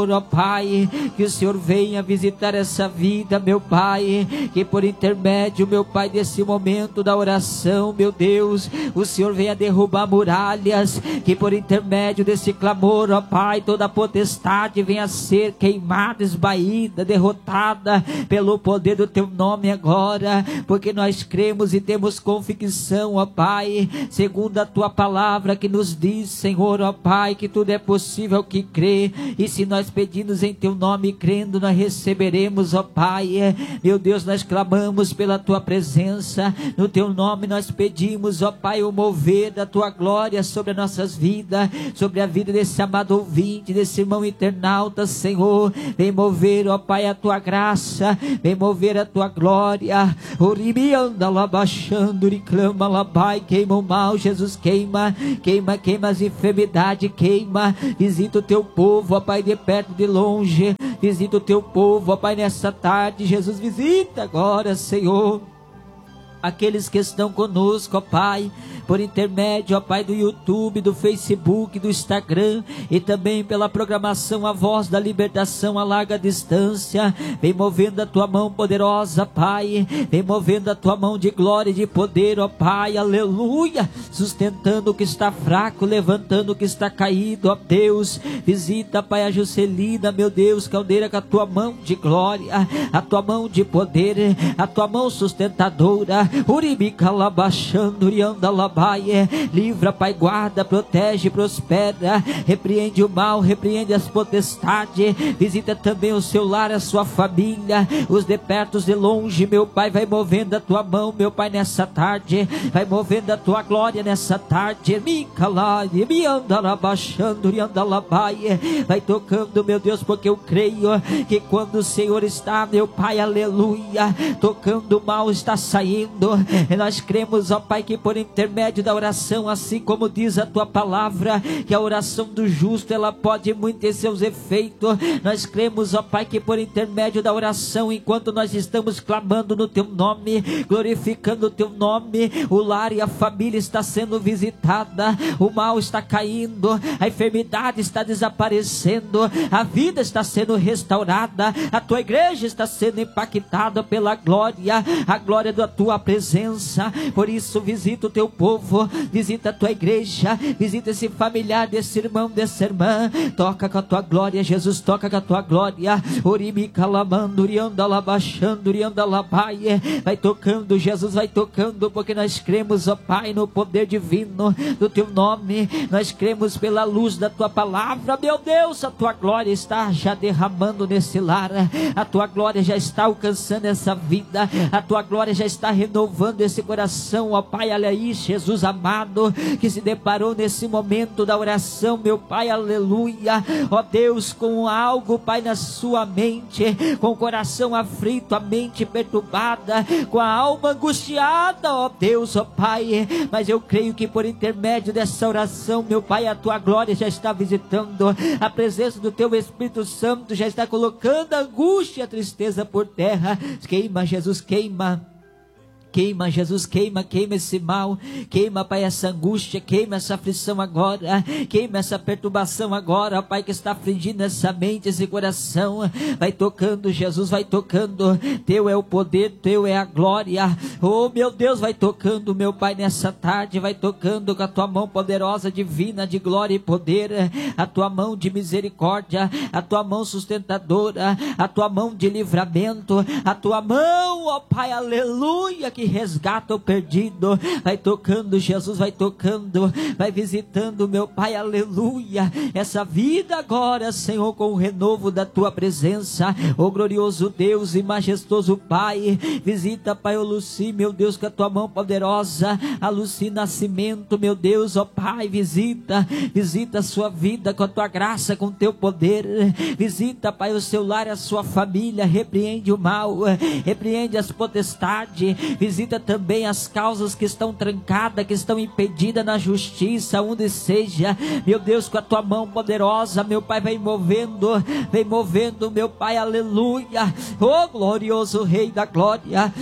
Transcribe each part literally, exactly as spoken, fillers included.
ó Pai, que o Senhor venha visitar essa vida, meu Pai, que por intermédio, meu Pai, desse momento da oração, meu Deus, o Senhor venha derrubar muralhas, que por intermédio desse clamor, ó Pai, toda potestade venha ser queimada, esbaída, derrotada pelo poder do Teu nome agora, porque nós cremos e temos convicção, ó Pai, segundo a Tua palavra que nos diz, Senhor, ó Pai, que tudo é possível ao que crê, e se nós pedimos em Teu nome, crendo, nós receberemos, ó Pai. Meu Deus, nós clamamos pela Tua presença, no Teu nome nós pedimos, ó Pai, o mover da Tua glória sobre as nossas vidas, sobre a vida desse amado ouvinte, desse irmão internauta, Senhor. Vem mover, ó Pai, a Tua graça, vem mover a Tua glória. Orimi anda lá baixando, clama lá, Pai, queima o mal, Jesus, queima, queima, queima as enfermidades, queima, visita o Teu povo, ó Pai, de perto, de longe, visita o Teu povo, ó Pai, nessa tarde, Jesus, visita agora, Senhor, aqueles que estão conosco, ó Pai, por intermédio, ó Pai, do YouTube, do Facebook, do Instagram, e também pela programação A Voz da Libertação a larga distância. Vem movendo a Tua mão poderosa, Pai, vem movendo a Tua mão de glória e de poder, ó Pai, aleluia, sustentando o que está fraco, levantando o que está caído, ó Deus. Visita, Pai, a Juscelina, meu Deus, caldeira, com a Tua mão de glória, a Tua mão de poder, a Tua mão sustentadora. Uribica lá baixando, urianda lá baie, livra, Pai, guarda, protege, prospera, repreende o mal, repreende as potestades, visita também o seu lar, a sua família, os de perto, os de longe, meu Pai, vai movendo a Tua mão, meu Pai, nessa tarde, vai movendo a Tua glória nessa tarde, mica lá, me anda lá baixando, urianda lá baie, vai tocando, meu Deus, porque eu creio que quando o Senhor está, meu Pai, aleluia, tocando o mal está saindo, e nós cremos, ó Pai, que por intermédio da oração, assim como diz a Tua palavra, que a oração do justo, ela pode muito ter seus efeitos. Nós cremos, ó Pai, que por intermédio da oração, enquanto nós estamos clamando no Teu nome, glorificando o Teu nome, o lar e a família está sendo visitada, o mal está caindo, a enfermidade está desaparecendo, a vida está sendo restaurada, a Tua igreja está sendo impactada pela glória, a glória da Tua presença. Por isso, visita o Teu povo, visita a Tua igreja, visita esse familiar, desse irmão, dessa irmã, toca com a Tua glória, Jesus, toca com a Tua glória, Orimi calamando, urianda lá baixando, urianda lá baie, vai tocando, Jesus, vai tocando, porque nós cremos, ó Pai, no poder divino do Teu nome, nós cremos pela luz da Tua palavra, meu Deus, a Tua glória está já derramando nesse lar, a Tua glória já está alcançando essa vida, a Tua glória já está renovando esse coração, ó Pai, olha aí, Jesus amado, que se deparou nesse momento da oração, meu Pai, aleluia, ó Deus, com algo, Pai, na sua mente, com o coração aflito, a mente perturbada, com a alma angustiada, ó Deus, ó Pai, mas eu creio que por intermédio dessa oração, meu Pai, a Tua glória já está visitando, a presença do Teu Espírito Santo já está colocando a angústia e a tristeza por terra. Queima, Jesus, queima. Queima, Jesus, queima, queima esse mal, queima, Pai, essa angústia, queima essa aflição agora, queima essa perturbação agora, Pai, que está afligindo essa mente, esse coração, vai tocando, Jesus, vai tocando, Teu é o poder, Teu é a glória, oh meu Deus, vai tocando, meu Pai, nessa tarde, vai tocando com a Tua mão poderosa, divina, de glória e poder, a Tua mão de misericórdia, a Tua mão sustentadora, a Tua mão de livramento, a Tua mão, ó Pai, aleluia, que resgata o perdido, vai tocando, Jesus, vai tocando, vai visitando, meu Pai, aleluia, essa vida agora, Senhor, com o renovo da Tua presença, ó glorioso Deus e majestoso Pai, visita, Pai, o Luci, meu Deus, com a Tua mão poderosa, a Luci Nascimento, meu Deus, ó Pai, visita, visita a sua vida com a Tua graça, com o Teu poder, visita, Pai, o seu lar, a sua família, repreende o mal, repreende as potestades, visita visita também as causas que estão trancadas, que estão impedidas na justiça, onde seja, meu Deus, com a tua mão poderosa, meu Pai, vai movendo, vem movendo, meu Pai, aleluia, oh glorioso Rei da glória,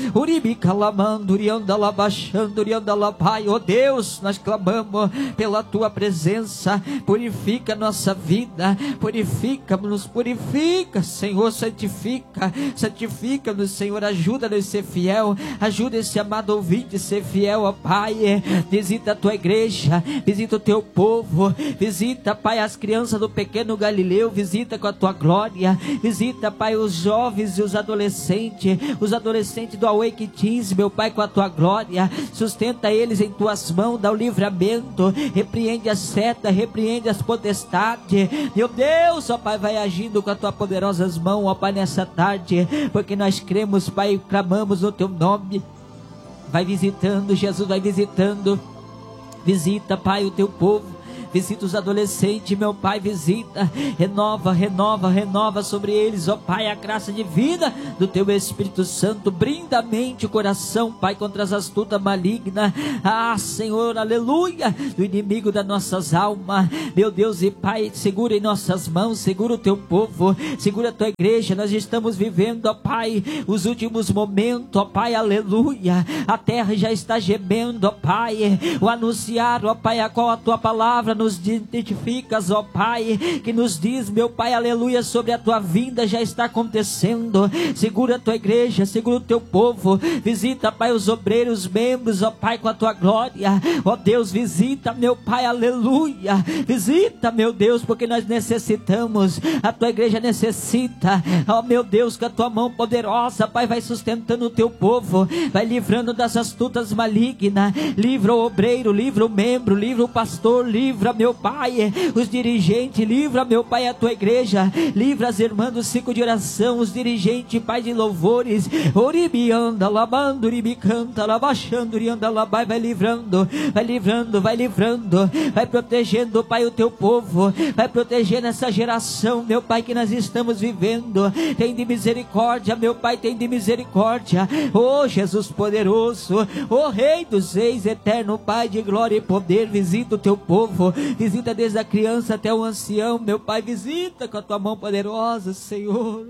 Pai, oh Deus, nós clamamos pela tua presença, purifica nossa vida, purifica-nos, purifica, Senhor, santifica, santifica-nos, Senhor, ajuda-nos a ser fiel, ajuda esse amado ouvinte a ser fiel, ó Pai, visita a tua igreja, visita o teu povo, visita, Pai, as crianças do pequeno Galileu, visita com a tua glória, visita, Pai, os jovens e os adolescentes, os adolescentes do Awake Teens, meu Pai, com a tua glória, sustenta eles em tuas mãos, dá o livramento, repreende a seta, repreende as potestades, meu Deus, ó Pai, vai agindo com as tuas poderosas mãos, ó Pai, nessa tarde, porque nós cremos, Pai, clamamos no teu nome, vai visitando, Jesus, vai visitando, visita, Pai, o teu povo, visita os adolescentes, meu Pai, visita, renova, renova, renova sobre eles, ó Pai, a graça de vida do teu Espírito Santo, brinda a mente, o coração, Pai, contra as astutas malignas, ah, Senhor, aleluia, do inimigo das nossas almas, meu Deus e Pai, segura em nossas mãos, segura o teu povo, segura a tua igreja, nós estamos vivendo, ó Pai, os últimos momentos, ó Pai, aleluia, a terra já está gemendo, ó Pai, o anunciar, ó Pai, a qual a tua palavra nos identificas, ó Pai, que nos diz, meu Pai, aleluia, sobre a tua vinda já está acontecendo, segura a tua igreja, segura o teu povo, visita, Pai, os obreiros, membros, ó Pai, com a tua glória, ó Deus, visita, meu Pai, aleluia, visita, meu Deus, porque nós necessitamos, a tua igreja necessita, ó meu Deus, com a tua mão poderosa, Pai, vai sustentando o teu povo, vai livrando das astutas malignas, livra o obreiro, livra o membro, livra o pastor, livra, meu Pai, os dirigentes, livra, meu Pai, a tua igreja, livra as irmãs do ciclo de oração, os dirigentes, Pai, de louvores, oribianda, labando, oribicanta, labaixando, orianda, labai, vai livrando, vai livrando, vai livrando, vai protegendo, Pai, o teu povo, vai protegendo essa geração, meu Pai, que nós estamos vivendo, tem de misericórdia, meu Pai, tem de misericórdia, oh Jesus poderoso, oh Rei dos Reis, eterno Pai de glória e poder, visita o teu povo, visita desde a criança até o ancião, meu Pai, visita com a tua mão poderosa, Senhor,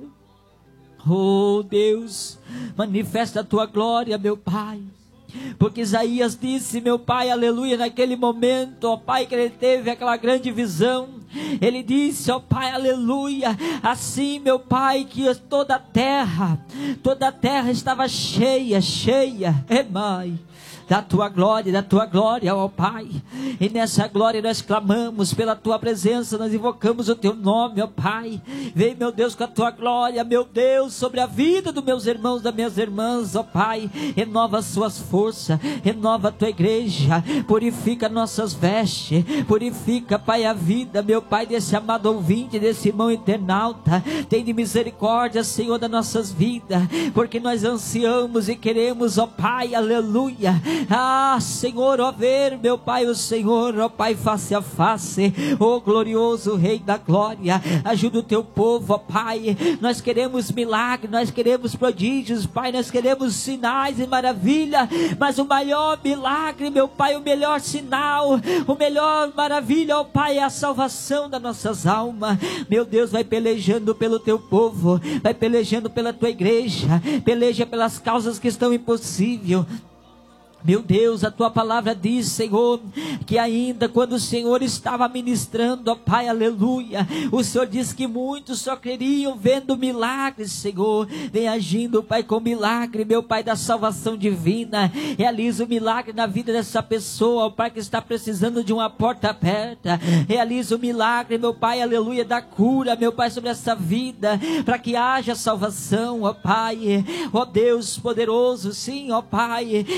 oh Deus, manifesta a tua glória, meu Pai, porque Isaías disse, meu Pai, aleluia, naquele momento, ó Pai, que ele teve aquela grande visão, ele disse, ó Pai, aleluia, assim, meu Pai, que toda a terra, toda a terra estava cheia, cheia, é Mãe, da tua glória, da tua glória, ó Pai, e nessa glória nós clamamos pela tua presença, nós invocamos o teu nome, ó Pai, vem, meu Deus, com a tua glória, meu Deus, sobre a vida dos meus irmãos, das minhas irmãs, ó Pai, renova as suas forças, renova a tua igreja, purifica nossas vestes, purifica, Pai, a vida, meu Pai, desse amado ouvinte, desse irmão internauta, tem de misericórdia, Senhor, das nossas vidas, porque nós ansiamos e queremos, ó Pai, aleluia, ah, Senhor, ó ver, meu Pai, o Senhor, ó Pai, face a face, ó glorioso Rei da glória, ajuda o teu povo, ó Pai, nós queremos milagre, nós queremos prodígios, Pai, nós queremos sinais e maravilha, mas o maior milagre, meu Pai, o melhor sinal, o melhor maravilha, ó Pai, é a salvação das nossas almas, meu Deus, vai pelejando pelo teu povo, vai pelejando pela tua igreja, peleja pelas causas que estão impossíveis. Meu Deus, a tua palavra diz, Senhor, que ainda quando o Senhor estava ministrando, ó Pai, aleluia, o Senhor diz que muitos só queriam vendo milagres, Senhor, vem agindo, Pai, com milagre, meu Pai, da salvação divina, realiza o milagre na vida dessa pessoa, ó Pai, que está precisando de uma porta aberta, realiza o milagre, meu Pai, aleluia, da cura, meu Pai, sobre essa vida, para que haja salvação, ó Pai, ó Deus poderoso, sim, ó Pai, pela luz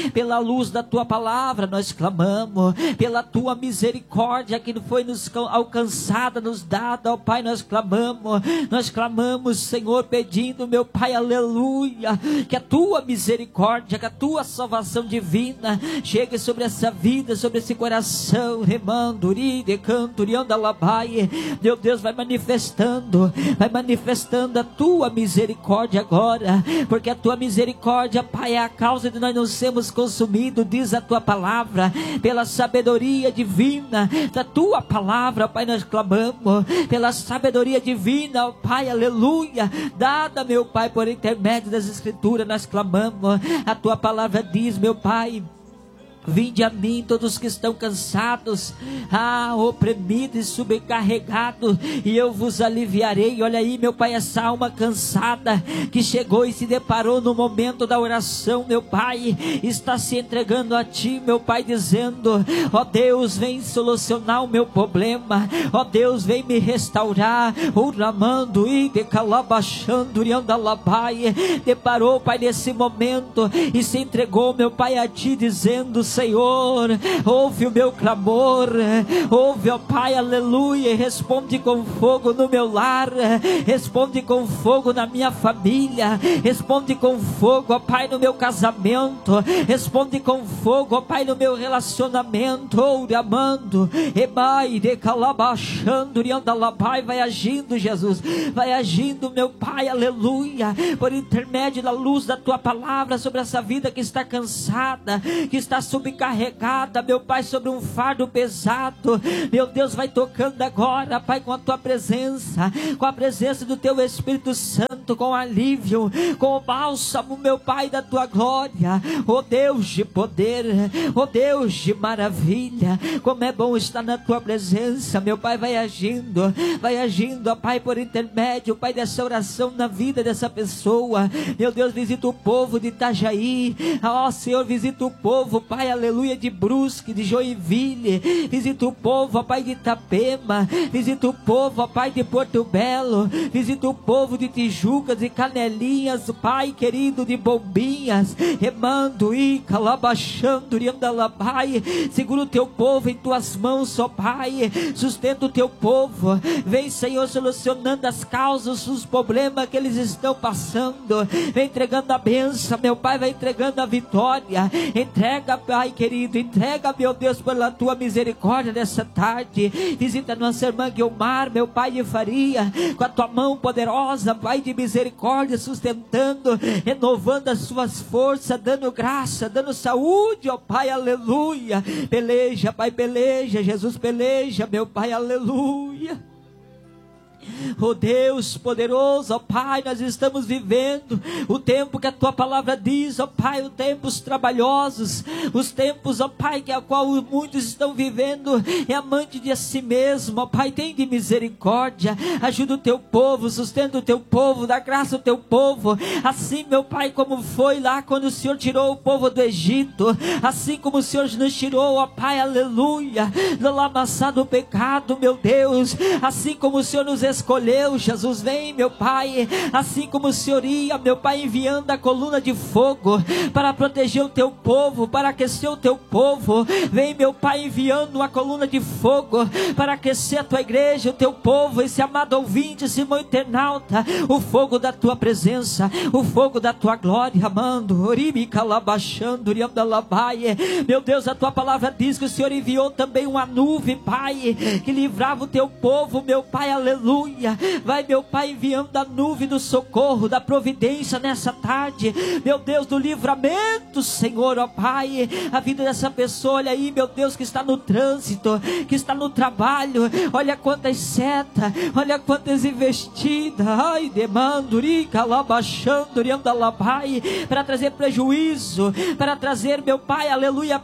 luz da tua palavra nós clamamos, pela tua misericórdia que foi nos alcançada, nos dada, ó Pai, nós clamamos, nós clamamos, Senhor, pedindo, meu Pai, aleluia, que a tua misericórdia, que a tua salvação divina chegue sobre essa vida, sobre esse coração, remanduri, decanturianda labai. Meu Deus, vai manifestando, vai manifestando a tua misericórdia agora, porque a tua misericórdia, Pai, é a causa de nós não sermos consumidos, diz a tua palavra, pela sabedoria divina da tua palavra, Pai, nós clamamos, pela sabedoria divina, ó Pai, aleluia, dada, meu Pai, por intermédio das Escrituras, nós clamamos, a tua palavra diz, meu Pai, vinde a mim todos que estão cansados, ah, oprimidos e sobrecarregados, e eu vos aliviarei. Olha aí, meu Pai, essa alma cansada que chegou e se deparou no momento da oração, meu Pai, está se entregando a Ti, meu Pai, dizendo, ó Deus, vem solucionar o meu problema, ó Deus, vem me restaurar. Uramando e decalabachando e andalabai, deparou, Pai, nesse momento e se entregou, meu Pai, a Ti, dizendo, Senhor, ouve o meu clamor, ouve, ó Pai, aleluia, e responde com fogo no meu lar, responde com fogo na minha família, responde com fogo, ó Pai, no meu casamento, responde com fogo, ó Pai, no meu relacionamento, oramando, ebai, decalabachando, riandalabai, vai agindo, Jesus, vai agindo, meu Pai, aleluia, por intermédio da luz da Tua palavra sobre essa vida que está cansada, que está subcarregada, meu Pai, sobre um fardo pesado, meu Deus, vai tocando agora, Pai, com a Tua presença, com a presença do Teu Espírito Santo, com alívio, com o bálsamo, meu Pai, da Tua glória, ó Deus de poder, ó Deus de maravilha, como é bom estar na Tua presença, meu Pai, vai agindo, vai agindo, ó Pai, por intermédio, Pai, dessa oração na vida dessa pessoa, meu Deus, visita o povo de Itajaí, ó Senhor, visita o povo, Pai, aleluia, de Brusque, de Joinville, visita o povo, ó Pai, de Itapema, visita o povo, ó Pai, de Porto Belo, visita o povo de Tijucas, de Canelinhas, Pai querido, de Bombinhas, remando e calabachando, riandalabai, segura o Teu povo em Tuas mãos, ó Pai, sustenta o Teu povo, vem, Senhor, solucionando as causas, os problemas que eles estão passando, vem entregando a bênção, meu Pai, vai entregando a vitória, entrega, Pai querido, entrega, meu Deus, pela Tua misericórdia nessa tarde, visita nossa irmã Guilmar, meu Pai de Faria, com a Tua mão poderosa, Pai de misericórdia, sustentando, renovando as suas forças, dando graça, dando saúde, ó Pai, aleluia, peleja, Pai, peleja, Jesus, peleja, meu Pai, aleluia. Oh Deus poderoso, ó Pai, nós estamos vivendo o tempo que a Tua palavra diz, ó Pai, os tempos trabalhosos, os tempos, ó Pai, que a qual muitos estão vivendo, é amante de si mesmo, ó Pai, tem de misericórdia, ajuda o Teu povo, sustenta o Teu povo, dá graça ao Teu povo, assim, meu Pai, como foi lá quando o Senhor tirou o povo do Egito, assim como o Senhor nos tirou, ó Pai, aleluia, do lamaçar do pecado, meu Deus, assim como o Senhor nos escolheu, Jesus, vem, meu Pai, assim como o Senhor ia, meu Pai, enviando a coluna de fogo para proteger o Teu povo, para aquecer o Teu povo, vem, meu Pai, enviando a coluna de fogo para aquecer a Tua igreja, o Teu povo, esse amado ouvinte, esse irmão internauta, o fogo da Tua presença, o fogo da Tua glória, amando, orimi calabachando, riandalabai, meu Deus, a Tua palavra diz que o Senhor enviou também uma nuvem, Pai, que livrava o Teu povo, meu Pai, aleluia. Vai, meu Pai, enviando a nuvem do socorro, da providência nessa tarde, meu Deus, do livramento, Senhor, ó Pai, a vida dessa pessoa, olha aí, meu Deus, que está no trânsito, que está no trabalho, olha quantas setas, olha quantas investidas, ai, demanduri, calabachando, riandalabai, para trazer prejuízo, para trazer, meu Pai, aleluia,